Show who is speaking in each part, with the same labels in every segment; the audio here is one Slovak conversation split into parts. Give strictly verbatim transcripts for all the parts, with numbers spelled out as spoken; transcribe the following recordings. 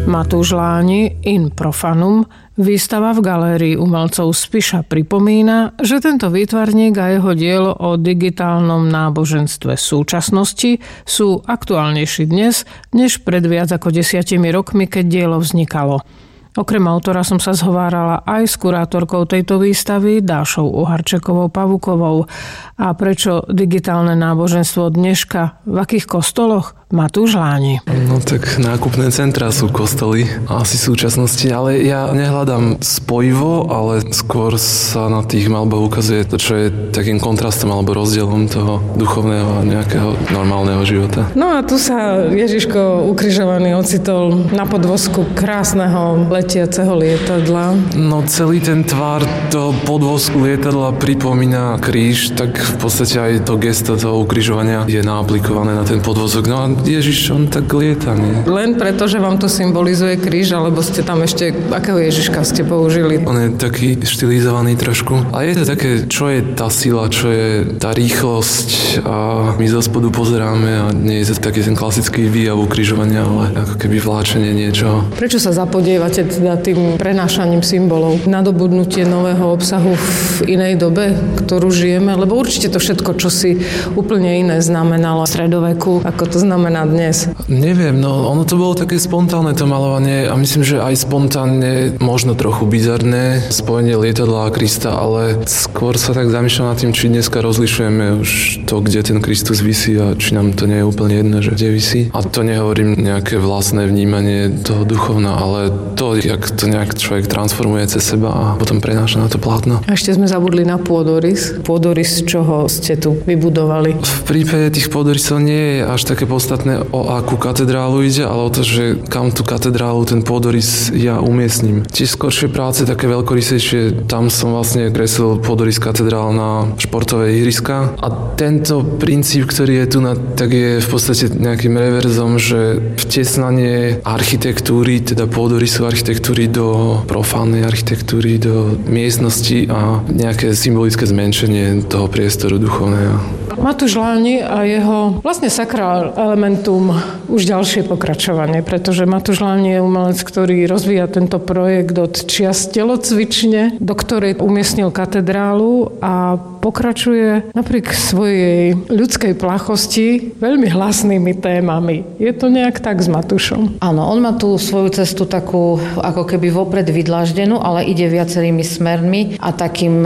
Speaker 1: Matúš Láni In Profanum, výstava v galérii umelcov Spiša pripomína, že tento výtvarník a jeho dielo o digitálnom náboženstve súčasnosti sú aktuálnejší dnes, než pred viac ako desiatimi rokmi, keď dielo vznikalo. Okrem autora som sa zhovárala aj s kurátorkou tejto výstavy Dášou Uharčekovou-Pavukovou. A prečo digitálne náboženstvo dneška? V akých kostoloch? Matúš Láni.
Speaker 2: No tak nákupné centrá sú kostoly asi v súčasnosti, ale ja nehľadám spojivo, ale skôr sa na tých malbách ukazuje to, čo je takým kontrastom alebo rozdielom toho duchovného a nejakého normálneho života.
Speaker 1: No a tu sa Ježiško ukrižovaný ocitol na podvozku krásneho letiaceho lietadla.
Speaker 2: No celý ten tvár toho podvozku lietadla pripomína kríž, tak v podstate aj to gesto toho ukrižovania je naaplikované na ten podvozok. No a Ježiš, on tak lieta, nie?
Speaker 1: Len preto, že vám to symbolizuje kríž, alebo ste tam ešte, akého Ježiška ste použili?
Speaker 2: On je taký štilizovaný trošku. A je to také, čo je tá sila, čo je tá rýchlosť a my zo spodu pozeráme a nie je to taký ten klasický výjav ukrižovania, ale ako keby vláčenie niečoho.
Speaker 1: Prečo sa zapodievate teda tým prenášaním symbolov? Nadobudnutie nového obsahu v inej dobe, ktorú žijeme? Lebo určite to všetko, čo si úplne iné znamenalo v stredoveku, ako to znamená na dnes?
Speaker 2: Neviem, no ono to bolo také spontánne to malovanie a myslím, že aj spontánne, možno trochu bizarné spojenie lietadla a Krista, ale skôr sa tak zamýšľam nad tým, či dneska rozlišujeme už to, kde ten Kristus visí a či nám to nie je úplne jedno, že kde visí. A to nehovorím nejaké vlastné vnímanie toho duchovna, ale to, jak to nejak človek transformuje cez seba a potom prenáša na to plátno.
Speaker 1: A ešte sme zabudli na pôdorys. Pôdorys, čoho ste tu vybudovali?
Speaker 2: V prípade tých pôdorysov nie je až také podstatné, o akú katedrálu ide, ale o to, že kam tú katedrálu ten pôdorys ja umiestním. Tiež skoršie práce, také veľkorysejšie, tam som vlastne kreslil pôdorys katedrál na športové ihriska a tento princíp, ktorý je tu, na, tak je v podstate nejakým reverzom, že vtesnanie architektúry, teda pôdorysu architektúry do profánnej architektúry, do miestnosti a nejaké symbolické zmenšenie toho priestoru duchovného.
Speaker 1: Matúš Láni a jeho vlastne sakrál elementum už ďalšie pokračovanie, pretože Matúš Láni je umelec, ktorý rozvíja tento projekt od čias telocvične, do ktorej umiestnil katedrálu a pokračuje napriek svojej ľudskej plachosti veľmi hlasnými témami. Je to nejak tak s Matúšom?
Speaker 3: Áno, on má tú svoju cestu takú ako keby vopred vydláždenú, ale ide viacerými smermi a takým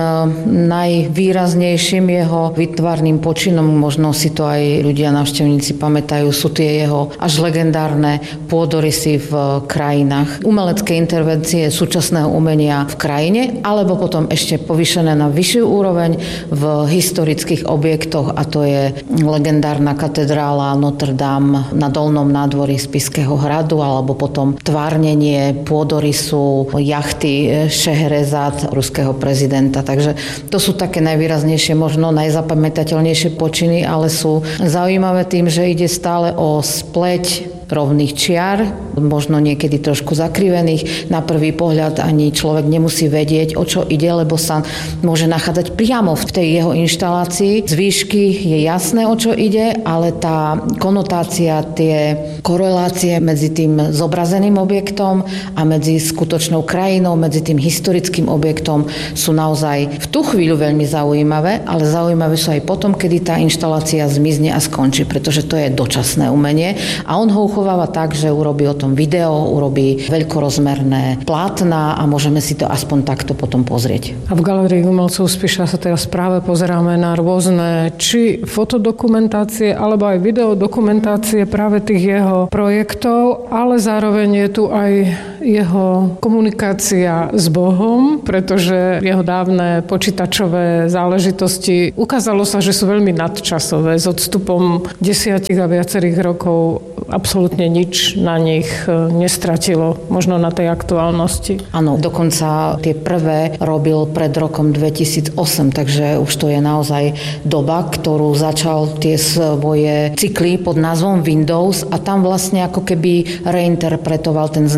Speaker 3: najvýraznejším jeho výtvarným počinom, možno si to aj ľudia, návštevníci pamätajú, sú tie jeho až legendárne pôdorysy v krajinách. Umelecké intervencie súčasného umenia v krajine, alebo potom ešte povýšené na vyššiu úroveň v historických objektoch, a to je legendárna katedrála Notre Dame na dolnom nádvorí Spišského hradu, alebo potom tvárnenie pôdorysu jachty Šeherezad, ruského prezidenta. Takže to sú také najvýraznejšie, možno najzapamätateľnejšie počiny, ale sú zaujímavé tým, že ide stále o spleť rovných čiar, možno niekedy trošku zakrivených. Na prvý pohľad ani človek nemusí vedieť, o čo ide, lebo sa môže nachádzať priamo v tej jeho inštalácii. Z výšky je jasné, o čo ide, ale tá konotácia, tie korelácie medzi tým zobrazeným objektom a medzi skutočnou krajinou, medzi tým historickým objektom sú naozaj v tú chvíľu veľmi zaujímavé, ale zaujímavé sú aj potom, kedy tá inštalácia zmizne a skončí, pretože to je dočasné umenie a on ho uchováva tak, že urobí o tom video, urobí veľkorozmerné plátna a môžeme si to aspoň takto potom pozrieť.
Speaker 1: A v galérii umelcov Spiša sa teraz práve pozeráme na rôzne či fotodokumentácie, alebo aj videodokumentácie práve tých jeho projektov, ale zároveň je tu aj jeho komunikácia s Bohom, pretože jeho dávne počítačové záležitosti ukázalo sa, že sú veľmi nadčasové. S odstupom desiatich a viacerých rokov absolútne nič na nich nestratilo, možno na tej aktuálnosti.
Speaker 3: Áno, dokonca tie prvé robil pred rokom dvetisícosem, takže už to je naozaj doba, ktorú začal tie svoje cykly pod názvom Windows a tam vlastne ako keby reinterpretoval ten známy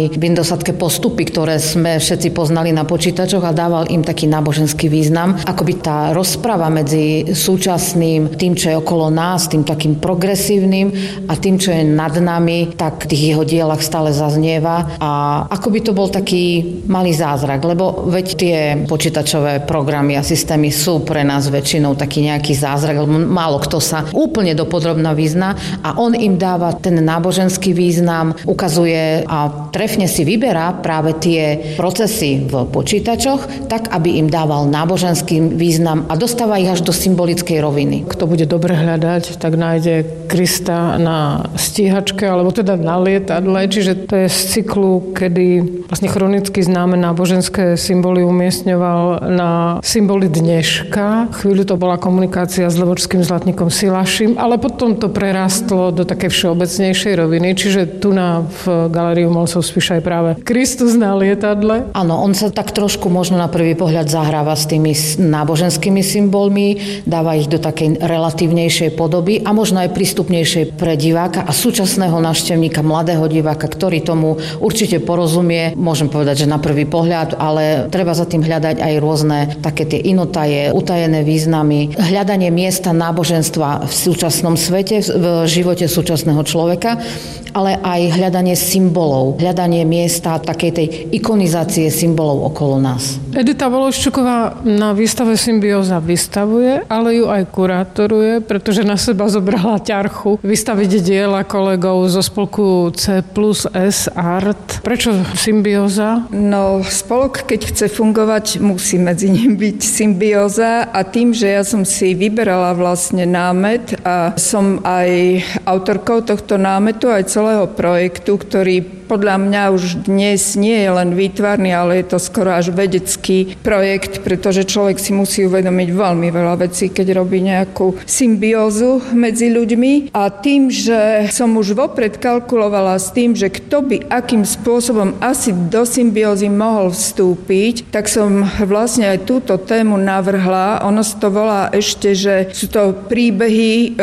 Speaker 3: známy Windows-acké postupy, ktoré sme všetci poznali na počítačoch a dával im taký náboženský význam. Akoby tá rozprava medzi súčasným, tým, čo je okolo nás, tým takým progresívnym a tým, čo je nad nami, tak v tých jeho dielach stále zaznieva a akoby to bol taký malý zázrak, lebo veď tie počítačové programy a systémy sú pre nás väčšinou taký nejaký zázrak, lebo málo kto sa úplne dopodrobna vyzná a on im dáva ten náboženský význam, ukazuje a trefne si vyberá práve tie procesy v počítačoch, tak aby im dával náboženský význam a dostáva ich až do symbolickej roviny.
Speaker 1: Kto bude dobre hľadať, tak nájde Krista na stíhačke alebo teda na lietadle, čiže to je z cyklu, kedy vlastne chronicky známe náboženské symboly umiestňoval na symboly dneška. Chvíľu to bola komunikácia s levočským zlatníkom Silašim, ale potom to prerastlo do takej všeobecnejšej roviny, čiže tu na v Galérii umelcov Spiša je práve Kristus na lietadle.
Speaker 3: Áno, on sa tak trošku možno na prvý pohľad zahráva s tými náboženskými symbolmi, dáva ich do takej relatívnejšej podoby a možno aj prístupnejšej pre diváka a súčasného návštevníka, mladého diváka, ktorý tomu určite porozumie. Môžem povedať, že na prvý pohľad, ale treba za tým hľadať aj rôzne také tie inotaje, utajené významy, hľadanie miesta náboženstva v súčasnom svete, v živote súčasného človeka, ale aj hľadanie symbolov, hľadanie miesta takej tej ikonizácie symbolov okolo nás.
Speaker 1: Edita Vološčuková na výstave Symbióza vystavuje, ale ju aj kurátoruje, pretože na seba zobrala ťarchu vystaviť diela kolegov zo spolku C plus S Art. Prečo Symbióza?
Speaker 4: No, spolok, keď chce fungovať, musí medzi ním byť symbióza a tým, že ja som si vyberala vlastne námet a som aj autorkou tohto námetu, aj celého projektu, ktorý podľa mňa už dnes nie je len výtvarný, ale je to skoro až vedecký projekt, pretože človek si musí uvedomiť veľmi veľa vecí, keď robí nejakú symbiózu medzi ľuďmi. A tým, že som už vopred kalkulovala s tým, že kto by akým spôsobom asi do symbiózy mohol vstúpiť, tak som vlastne aj túto tému navrhla. Ono sa to volá ešte, že sú to príbehy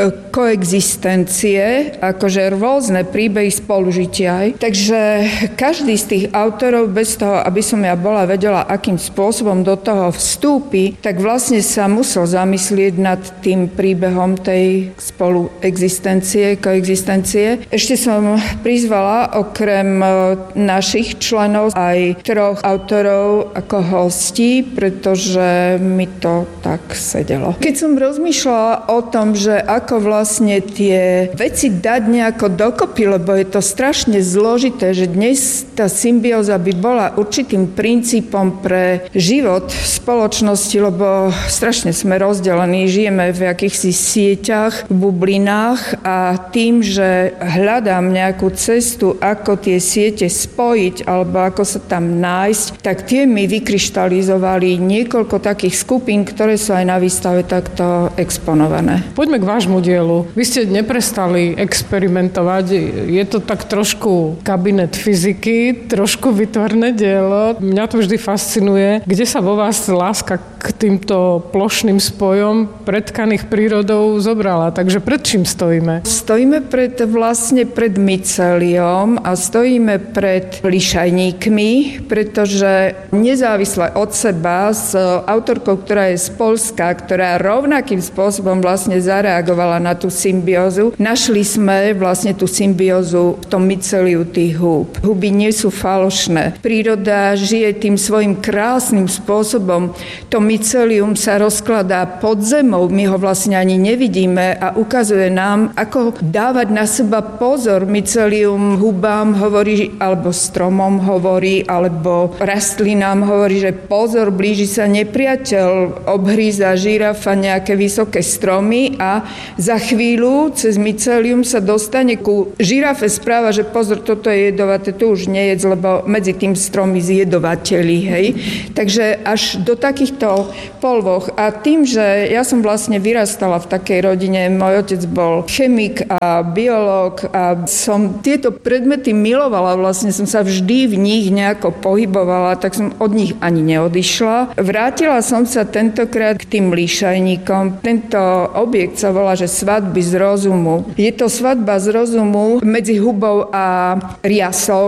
Speaker 4: koexistencie, akože rôzne príbehy spolužitia. Takže každý z tých autorov, bez toho, aby som ja bola vedela, akým spôsobom do toho vstúpi, tak vlastne sa musel zamyslieť nad tým príbehom tej spoluexistencie, koexistencie. Ešte som prizvala okrem našich členov aj troch autorov ako hostí, pretože mi to tak sedelo. Keď som rozmýšľala o tom, že ako vlastne tie veci dať nejako dokopy, lebo je to strašne zložité, že dnes tá symbióza by bola určitým princípom pre život spoločnosti, lebo strašne sme rozdelení, žijeme v akýchsi sieťach, v bublinách a tým, že hľadám nejakú cestu, ako tie siete spojiť alebo ako sa tam nájsť, tak tie mi vykryštalizovali niekoľko takých skupín, ktoré sú aj na výstave takto exponované.
Speaker 1: Poďme k vášmu dielu. Vy ste neprestali experimentovať. Je to tak trošku kabinet fyziky, trošku výtvarné dielo. Mňa to vždy fascinuje. Kde sa vo vás láska k týmto plošným spojom pretkaných prírodou zobrala? Takže pred čím stojíme?
Speaker 4: Stojíme pred vlastne pred myceliom a stojíme pred lišajníkmi, pretože nezávisle od seba s autorkou, ktorá je z Poľska, ktorá rovnakým spôsobom vlastne zareagovala na tú symbiózu, našli sme vlastne tú symbiózu v tom myceliu tých húb. Huby nie sú falošné. Príroda žije tým svojim krásnym spôsobom. To mycelium sa rozkladá pod zemou, my ho vlastne ani nevidíme a ukazuje nám, ako dávať na seba pozor. Mycelium hubám hovorí, alebo stromom hovorí, alebo rastlinám hovorí, že pozor, blíži sa nepriateľ, obhríza žirafa nejaké vysoké stromy a za chvíľu cez mycelium sa dostane ku žirafe správa, že pozor, toto je jedovaté, tu už nejedz, lebo medzi tým stromy zjedovateľi, hej. Takže až do takýchto polvoch. A tým, že ja som vlastne vyrastala v takej rodine, môj otec bol chemik a biológ a som tieto predmety milovala, vlastne som sa vždy v nich nejako pohybovala, tak som od nich ani neodišla. Vrátila som sa tentokrát k tým líšajníkom. Tento objekt sa volá, že svadby z rozumu. Je to svadba z rozumu medzi hubou a riasou,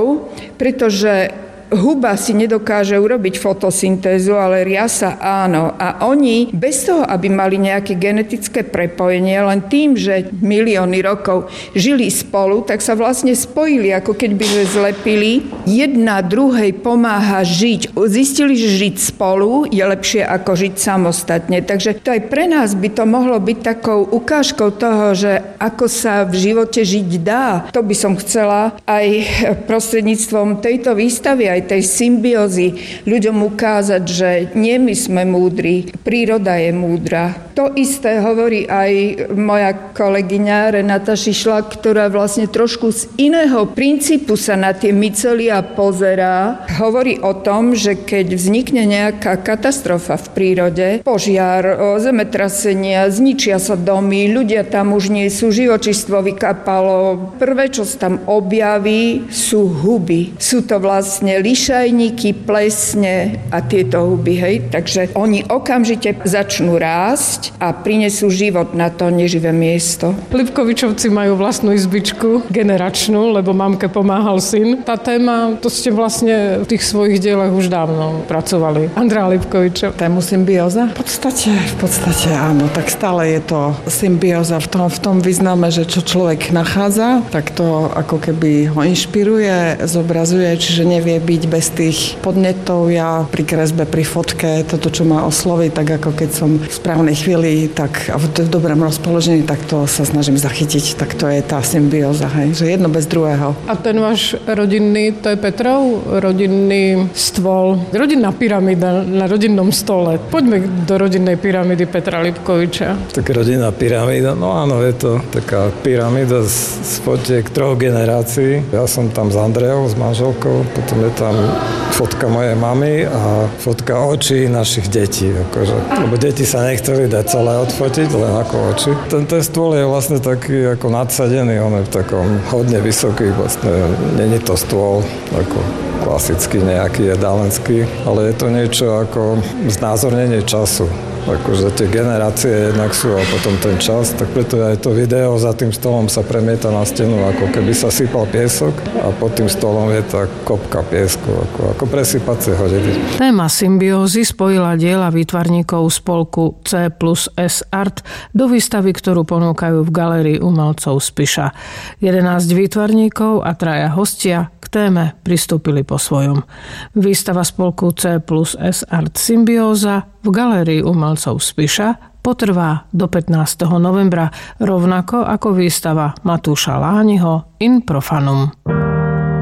Speaker 4: riasou, pretože huba si nedokáže urobiť fotosyntézu, ale riasa áno. A oni bez toho, aby mali nejaké genetické prepojenie, len tým, že milióny rokov žili spolu, tak sa vlastne spojili, ako keď by že zlepili. Jedna druhej pomáha žiť. Zistili, že žiť spolu je lepšie ako žiť samostatne. Takže to aj pre nás by to mohlo byť takou ukážkou toho, že ako sa v živote žiť dá. To by som chcela aj prostredníctvom tejto výstavy, aj tej symbiózy ľuďom ukázať, že nie my sme múdri, príroda je múdra. To isté hovorí aj moja kolegyňa Renata Šišľák, ktorá vlastne trošku z iného princípu sa na tie mycelia pozerá. Hovorí o tom, že keď vznikne nejaká katastrofa v prírode, požiar, zemetrasenia, zničia sa domy, ľudia tam už nie sú, živočístvo vykapalo. Prvé, čo sa tam objaví, sú huby. Sú to vlastne lišajníky, plesne a tieto huby, hej. Takže oni okamžite začnú rásť a prinesú život na to neživé miesto.
Speaker 1: Lipkovičovci majú vlastnú izbičku, generačnú, lebo mamke pomáhal syn. Tá téma, to ste vlastne v tých svojich dielach už dávno pracovali. Andrea Lipkovičová.
Speaker 5: Tému symbióza? V podstate, v podstate áno, tak stále je to symbióza v tom, v tom význame, že čo človek nachádza, tak to ako keby ho inšpiruje, zobrazuje, čiže nevie byť bez tých podnetov. Ja pri kresbe, pri fotke, toto, čo ma osloví, tak ako keď som v správnej chvíli, tak a v, v dobrom rozpoložení, tak to sa snažím zachytiť. Tak to je tá symbióza, hej, že jedno bez druhého.
Speaker 1: A ten váš rodinný, to je Petrov, rodinný stôl, rodinná pyramída na rodinnom stole. Poďme do rodinnej pyramídy Petra Lipkoviča.
Speaker 6: Tak rodinná pyramída, no áno, je to taká pyramída z, z fotiek troch generácií. Ja som tam s Andreou, s manželkou, potom je tam fotka mojej mamy a fotka očí našich detí. Akože, lebo deti sa nechceli dať celé odfotiť, len ako oči. Ten, ten stôl je vlastne taký ako nadsadený, on je v takom hodne vysoký, vlastne není to stôl ako klasický nejaký jedálenský, ale je to niečo ako znázornenie času. Akože tie generácie jednak sú a potom ten čas, tak preto aj to video za tým stolom sa premieta na stenu, ako keby sa sypal piesok a pod tým stolom je tá kopka piesku, ako, ako presypacie hodiny.
Speaker 1: Téma symbiózy spojila diela výtvarníkov spolku C plus S Art do výstavy, ktorú ponúkajú v galérii umelcov Spiša. jedenásť výtvarníkov a traja hostia k téme pristúpili po svojom. Výstava spolku C plus S Art Symbióza v galérii umelcov Spiša potrvá do pätnásteho novembra, rovnako ako výstava Matúša Lániho In Profanum.